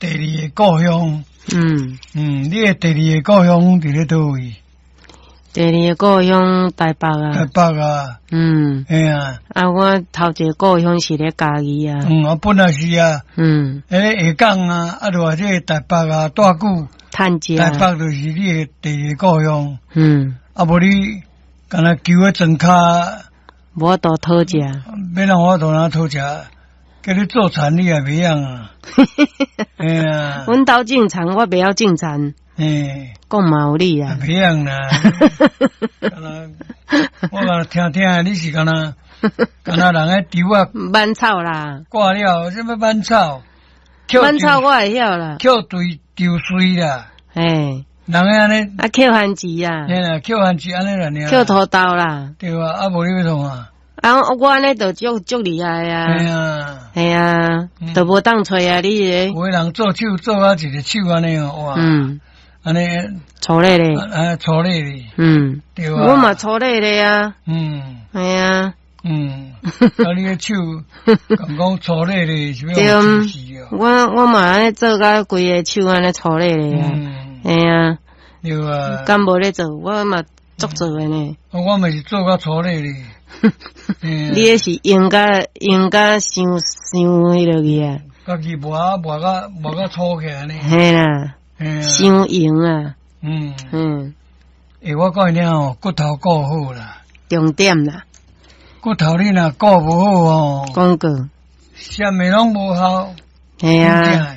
第二个故乡。你的第二个故乡伫咧倒位？ 第二个故乡台北啊。 台北啊。嘿啊。 啊，我头一个故乡是咧嘉义啊。 我本来是啊。下港啊，啊，就话这台北啊，大久。 趁食。 台北就是你的第二个故乡。啊，无你干那求个庄卡。 无多讨食。 免让我同人讨食。叫你做田你也袂样啊！哎呀， 阮兜种田，我袂晓种田。讲毛理啊！ 袂样啦。我讲听，你是干那人个丢啊？ 挽草啦。 挂了，什么挽草？ 挽草我会晓啦。 捡对丢水啦。人个安尼。 啊，捡番薯啊。 嘿啦，捡番薯安尼啦。 捡土豆啦。 对啊，啊无你要创啊？ 啊，我安尼就足厉害啊！系啊，都无当吹啊！你有个人做手做啊，一个手安尼哦，哇！安尼粗咧咧， 粗咧咧，对啊。 我嘛粗咧咧啊，系啊， 啊，你个手讲粗咧咧是要有知识哦。 我嘛安尼做甲规个手安尼粗咧咧啊，系啊， 对啊。 敢无咧做，我嘛足做诶呢。 我嘛是做甲粗咧咧。 你也是用甲伤迄落去啊！ 家己磨甲粗起来呢。 嘿啦，伤用啊。 我讲你哦，骨头顾好啦。 重点啦。 骨头你若顾无好哦。 讲过。 啥物拢无效。 嘿啊。